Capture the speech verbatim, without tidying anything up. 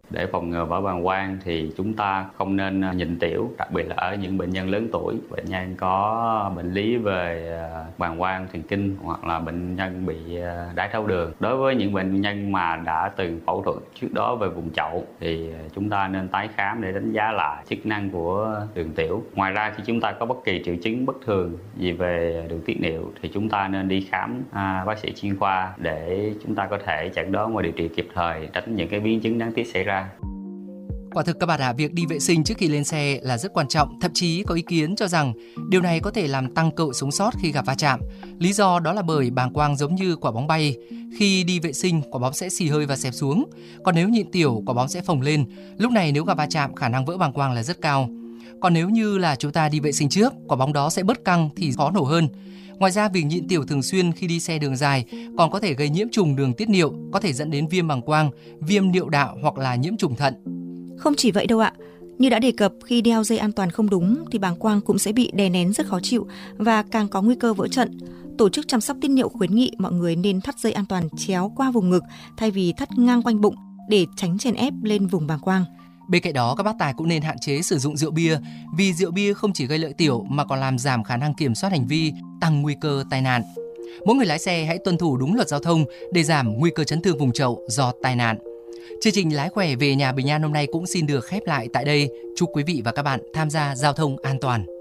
Để phòng ngừa vỡ bàng quang thì chúng ta không nên nhịn tiểu, đặc biệt là ở những bệnh nhân lớn tuổi, bệnh nhân có bệnh lý về bàng quang thần kinh hoặc là bệnh nhân bị đái tháo đường. Đối với những bệnh nhân mà đã từng phẫu thuật trước đó về vùng chậu thì chúng ta nên tái khám để đánh giá lại chức năng của đường tiểu. Ngoài ra khi chúng ta có bất kỳ triệu chứng bất thường gì về đường tiết niệu thì chúng ta nên đi khám à, bác sĩ chuyên khoa để chúng ta có thể chẩn đoán và điều trị kịp thời, tránh những cái biến chứng đáng tiếc xảy ra. Quả thực các bạn ạ, việc đi vệ sinh trước khi lên xe là rất quan trọng. Thậm chí có ý kiến cho rằng điều này có thể làm tăng cơ hội sống sót khi gặp va chạm. Lý do đó là bởi bàng quang giống như quả bóng bay. Khi đi vệ sinh, quả bóng sẽ xì hơi và xẹp xuống. Còn nếu nhịn tiểu, quả bóng sẽ phồng lên. Lúc này nếu gặp va chạm, khả năng vỡ bàng quang là rất cao. Còn nếu như là chúng ta đi vệ sinh trước, quả bóng đó sẽ bớt căng thì khó nổ hơn. Ngoài ra, việc nhịn tiểu thường xuyên khi đi xe đường dài còn có thể gây nhiễm trùng đường tiết niệu, có thể dẫn đến viêm bàng quang, viêm niệu đạo hoặc là nhiễm trùng thận. Không chỉ vậy đâu ạ. Như đã đề cập, khi đeo dây an toàn không đúng thì bàng quang cũng sẽ bị đè nén rất khó chịu và càng có nguy cơ vỡ trận. Tổ chức chăm sóc tiết niệu khuyến nghị mọi người nên thắt dây an toàn chéo qua vùng ngực thay vì thắt ngang quanh bụng để tránh chèn ép lên vùng bàng quang. Bên cạnh đó, các bác tài cũng nên hạn chế sử dụng rượu bia vì rượu bia không chỉ gây lợi tiểu mà còn làm giảm khả năng kiểm soát hành vi, tăng nguy cơ tai nạn. Mỗi người lái xe hãy tuân thủ đúng luật giao thông để giảm nguy cơ chấn thương vùng chậu do tai nạn. Chương trình Lái khỏe về nhà Bình An hôm nay cũng xin được khép lại tại đây. Chúc quý vị và các bạn tham gia giao thông an toàn.